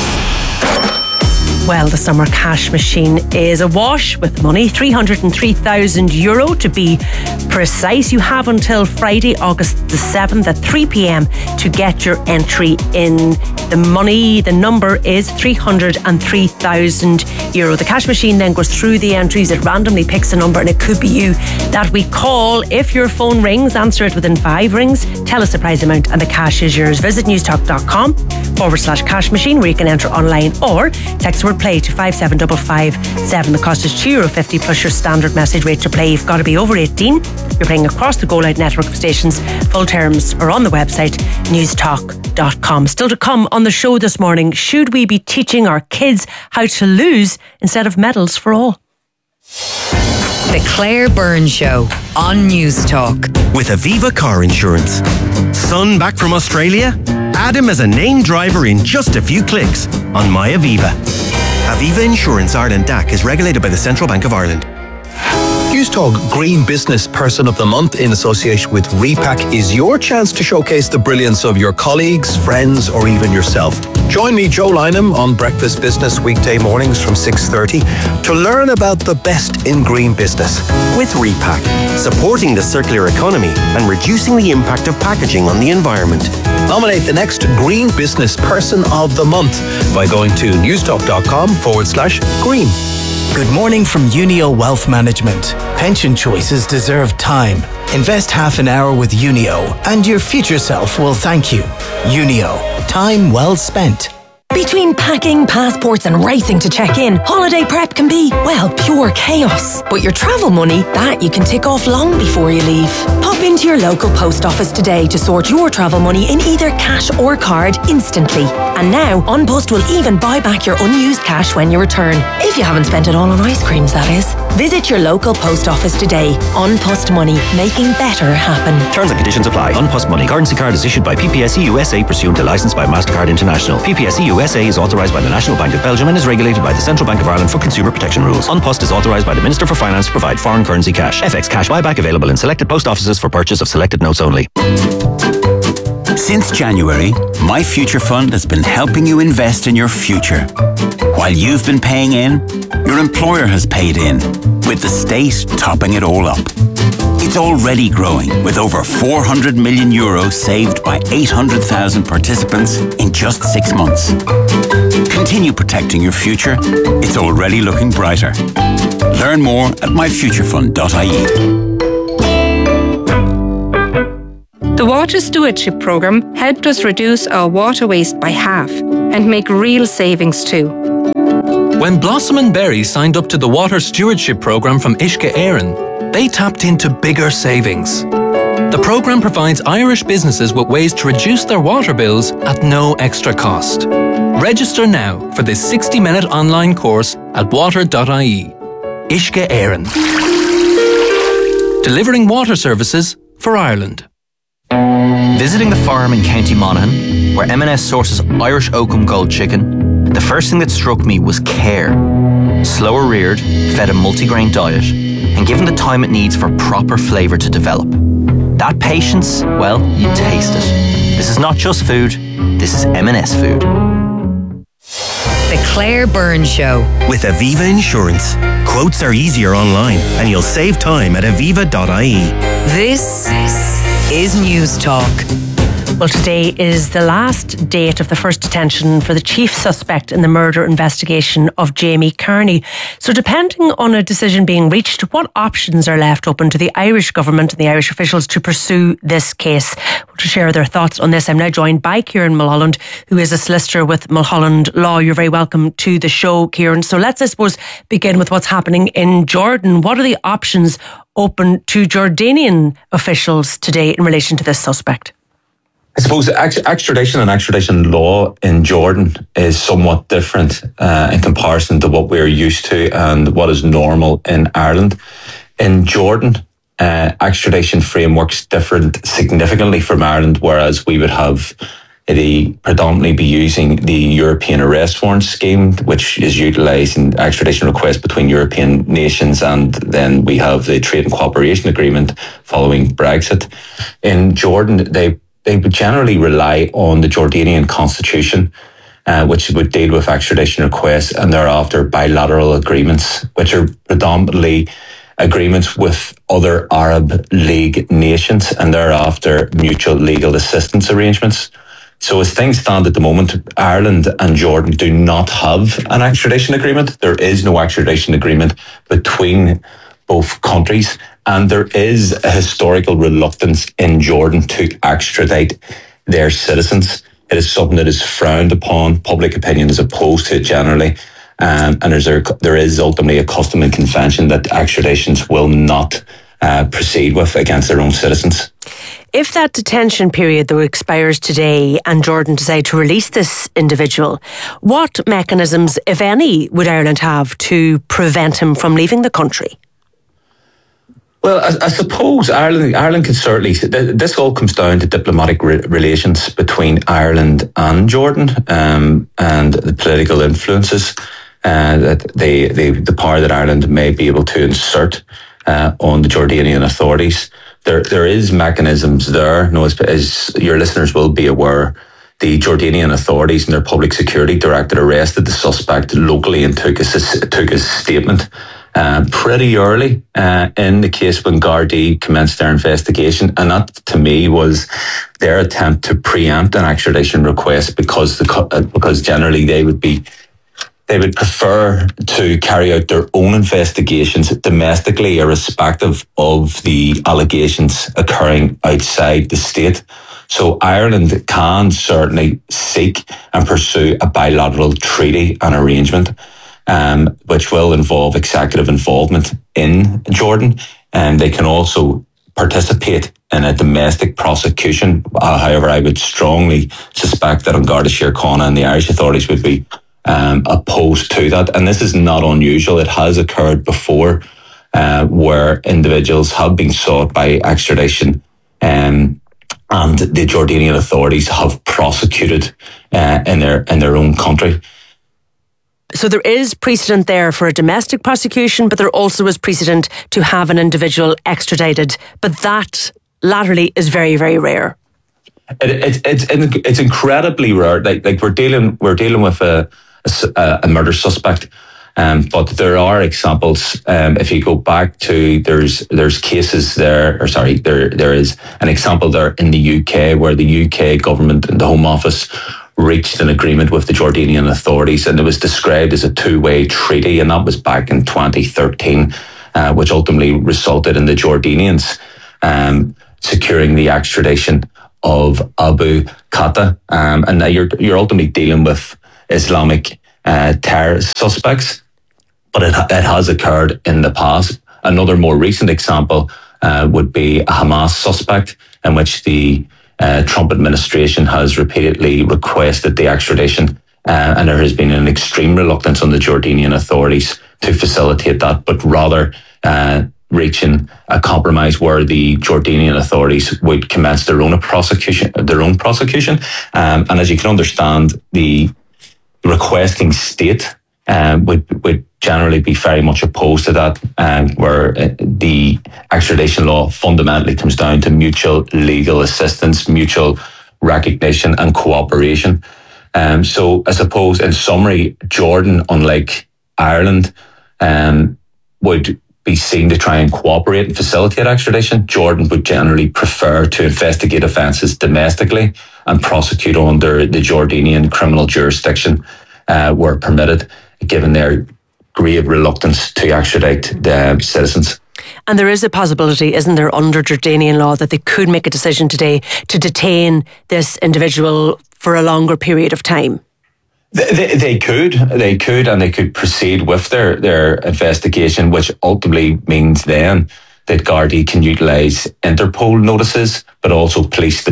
Well, the summer cash machine is awash with money, €303,000 to be precise. You have until Friday, August the 7th at 3 p.m. to get your entry in. The money, the number is €303,000. The cash machine then goes through the entries. It randomly picks a number and it could be you that we call. If your phone rings, answer it within 5 rings. Tell us the prize amount and the cash is yours. Visit newstalk.com/cash machine where you can enter online or text word play to 57557. The cost is €2.50 plus your standard message rate to play. You've got to be over 18. You're playing across the Go Loud network of stations. Full terms are on the website newstalk.com. Still to come on the show this morning, should we be teaching our kids how to lose instead of medals for all? The Claire Byrne Show on News Talk. With Aviva Car Insurance. Son back from Australia? Add him as a named driver in just a few clicks on My Aviva. Aviva Insurance Ireland DAC is regulated by the Central Bank of Ireland. Newstalk Green Business Person of the Month in association with Repack is your chance to showcase the brilliance of your colleagues, friends, or even yourself. Join me, Joe Lynham, on Breakfast Business weekday mornings from 6:30 to learn about the best in green business. With Repack, supporting the circular economy and reducing the impact of packaging on the environment. Nominate the next Green Business Person of the Month by going to newstalk.com/green. Good morning from Unio Wealth Management. Pension choices deserve time. Invest half an hour with Unio and your future self will thank you. Unio, time well spent. Between packing, passports and racing to check in, holiday prep can be, well, pure chaos. But your travel money, that you can tick off long before you leave. Pop into your local post office today to sort your travel money in either cash or card instantly. And now, An Post will even buy back your unused cash when you return. If you haven't spent it all on ice creams, that is. Visit your local post office today. An Post Money, making better happen. Terms and conditions apply. An Post Money currency card is issued by PPSE USA pursuant to licence by MasterCard International. PPSE USA is authorised by the National Bank of Belgium and is regulated by the Central Bank of Ireland for consumer protection rules. An Post is authorised by the Minister for Finance to provide foreign currency cash. FX cash buyback available in selected post offices for purchase of selected notes only. Since January, My Future Fund has been helping you invest in your future. While you've been paying in, your employer has paid in, with the state topping it all up. It's already growing, with over €400 million saved by 800,000 participants in just 6 months. Continue protecting your future. It's already looking brighter. Learn more at myfuturefund.ie. The Water Stewardship Programme helped us reduce our water waste by half and make real savings too. When Blossom and Berry signed up to the Water Stewardship Programme from Uisce Éireann, they tapped into bigger savings. The programme provides Irish businesses with ways to reduce their water bills at no extra cost. Register now for this 60-minute online course at water.ie. Uisce Éireann. Delivering water services for Ireland. Visiting the farm in County Monaghan, where M&S sources Irish Oakham Gold chicken, the first thing that struck me was care. Slower reared, fed a multigrain diet, and given the time it needs for proper flavour to develop. That patience, well, you taste it. This is not just food, this is M&S food. The Claire Byrne Show. With Aviva Insurance. Quotes are easier online and you'll save time at aviva.ie. This is News Talk. Well, today is the last date of the first detention for the chief suspect in the murder investigation of Jamie Carney. So depending on a decision being reached, what options are left open to the Irish government and the Irish officials to pursue this case? Well, to share their thoughts on this, I'm now joined by Kieran Mulholland, who is a solicitor with Mulholland Law. You're very welcome to the show, Kieran. So let's, I suppose, begin with what's happening in Jordan. What are the options open to Jordanian officials today in relation to this suspect? I suppose extradition and extradition law in Jordan is somewhat different in comparison to what we're used to and what is normal in Ireland. In Jordan, extradition frameworks different significantly from Ireland, whereas we would have predominantly be using the European arrest warrant scheme, which is utilising extradition requests between European nations, and then we have the trade and cooperation agreement following Brexit. In Jordan, they would generally rely on the Jordanian constitution, which would deal with extradition requests, and thereafter bilateral agreements, which are predominantly agreements with other Arab League nations, and thereafter mutual legal assistance arrangements. So as things stand at the moment, Ireland and Jordan do not have an extradition agreement. There is no extradition agreement between both countries, and there is a historical reluctance in Jordan to extradite their citizens. It is something that is frowned upon. Public opinion is opposed to it generally, and there is ultimately a custom and convention that extraditions will not proceed with against their own citizens. If that detention period, though, expires today and Jordan decide to release this individual, what mechanisms, if any, would Ireland have to prevent him from leaving the country? Well, I suppose Ireland could certainly. This all comes down to diplomatic relations between Ireland and Jordan, and the political influences that the power that Ireland may be able to insert on the Jordanian authorities. There is mechanisms there. No, as your listeners will be aware, the Jordanian authorities and their public security director arrested the suspect locally and took his statement pretty early in the case when Gardaí commenced their investigation, and that to me was their attempt to preempt an extradition request because generally they would prefer to carry out their own investigations domestically, irrespective of the allegations occurring outside the state. So Ireland can certainly seek and pursue a bilateral treaty and arrangement, which will involve executive involvement in Jordan. And they can also participate in a domestic prosecution. However, I would strongly suspect that An Garda Síochána and the Irish authorities would be opposed to that. And this is not unusual. It has occurred before where individuals have been sought by extradition and the Jordanian authorities have prosecuted in their own country. So there is precedent there for a domestic prosecution, but there also is precedent to have an individual extradited. But that latterly is very, very rare. It's incredibly rare. Like we're dealing with a murder suspect, but there are examples. If you go back to there's cases there, there is an example there in the UK where the UK government and the Home Office reached an agreement with the Jordanian authorities, and it was described as a two-way treaty, and that was back in 2013, which ultimately resulted in the Jordanians securing the extradition of Abu Qatta, and now you're ultimately dealing with Islamic terrorist suspects, but it has occurred in the past. Another more recent example would be a Hamas suspect, in which the Trump administration has repeatedly requested the extradition, and there has been an extreme reluctance on the Jordanian authorities to facilitate that, but rather reaching a compromise where the Jordanian authorities would commence their own prosecution. And as you can understand, the requesting state would generally be very much opposed to that, where the extradition law fundamentally comes down to mutual legal assistance, mutual recognition and cooperation. So I suppose in summary, Jordan, unlike Ireland, would be seen to try and cooperate and facilitate extradition. Jordan would generally prefer to investigate offences domestically and prosecute under the Jordanian criminal jurisdiction where permitted, given their grave reluctance to extradite the citizens. And there is a possibility, isn't there, under Jordanian law that they could make a decision today to detain this individual for a longer period of time? They could, and they could proceed with their investigation, which ultimately means then that Gardaí can utilise Interpol notices, but also police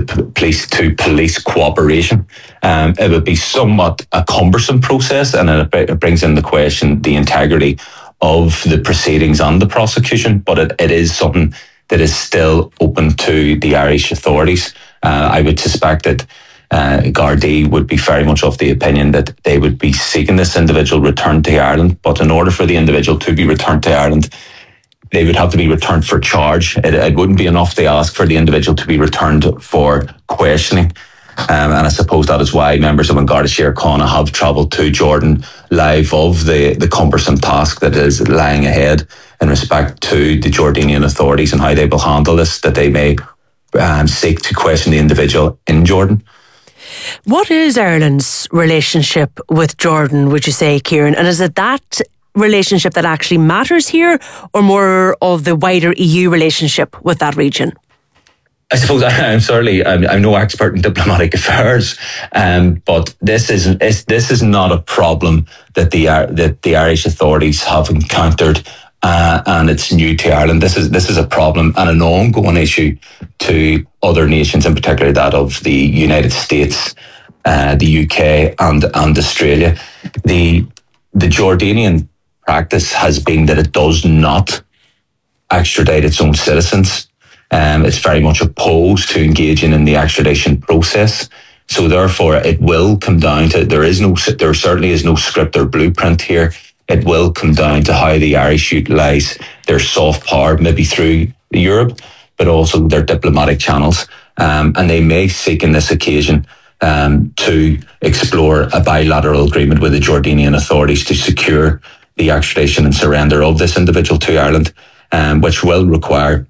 cooperation. It would be somewhat a cumbersome process, and it brings into question the integrity of the proceedings and the prosecution, but it is something that is still open to the Irish authorities. I would suspect that Gardaí would be very much of the opinion that they would be seeking this individual returned to Ireland, but in order for the individual to be returned to Ireland, they would have to be returned for charge. It wouldn't be enough to ask for the individual to be returned for questioning. And I suppose that is why members of An Garda Síochána have travelled to Jordan live of the cumbersome task that is lying ahead in respect to the Jordanian authorities and how they will handle this, that they may seek to question the individual in Jordan. What is Ireland's relationship with Jordan, would you say, Kieran? And is it that relationship that actually matters here, or more of the wider EU relationship with that region? I suppose I'm no expert in diplomatic affairs, but this is not a problem that the Irish authorities have encountered, and it's new to Ireland. This is a problem and an ongoing issue to other nations, in particular that of the United States, the UK, and Australia. The Jordanian practice has been that it does not extradite its own citizens. It's very much opposed to engaging in the extradition process. So therefore, it will come down to there certainly is no script or blueprint here. it will come down to how the Irish utilise their soft power, maybe through Europe, but also their diplomatic channels. And they may seek in this occasion to explore a bilateral agreement with the Jordanian authorities to secure the extradition and surrender of this individual to Ireland, which will require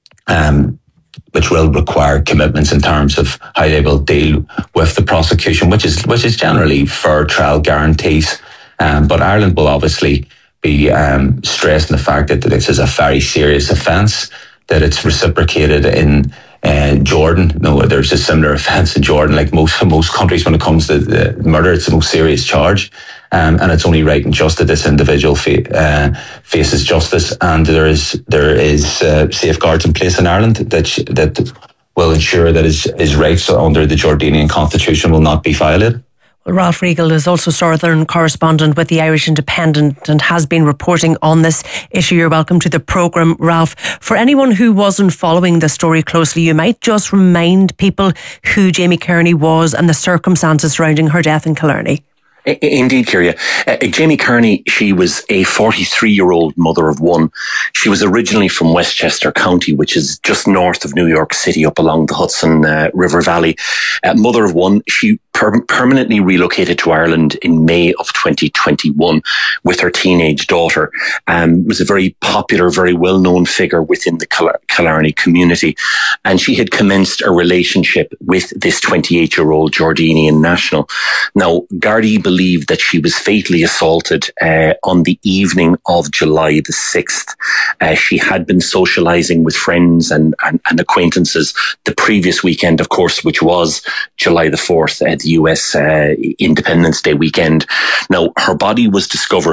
commitments in terms of how they will deal with the prosecution, which is generally fair trial guarantees. But Ireland will obviously be stressing the fact that this is a very serious offence, that it's reciprocated in Jordan. No, there's a similar offence in Jordan. Like most countries, when it comes to the murder, it's the most serious charge, and it's only right and just that this individual faces justice. And there is safeguards in place in Ireland that will ensure that his rights under the Jordanian constitution will not be violated. Well, Ralph Riegel is also Southern correspondent with the Irish Independent and has been reporting on this issue. You're welcome to the programme, Ralph. For anyone who wasn't following the story closely, you might just remind people who Jamie Kearney was and the circumstances surrounding her death in Killarney. Indeed, Kyria. Jamie Kearney, she was a 43-year-old mother of one. She was originally from Westchester County, which is just north of New York City, up along the Hudson River Valley. Mother of one, she permanently relocated to Ireland in May of 2021 with her teenage daughter. Was a very popular, very well-known figure within the Killarney community. And she had commenced a relationship with this 28-year-old Jordanian national. Now, Gardaí believed that she was fatally assaulted on the evening of July the 6th. She had been socialising with friends and acquaintances the previous weekend, of course, which was July the 4th, the US Independence Day weekend. Now, her body was discovered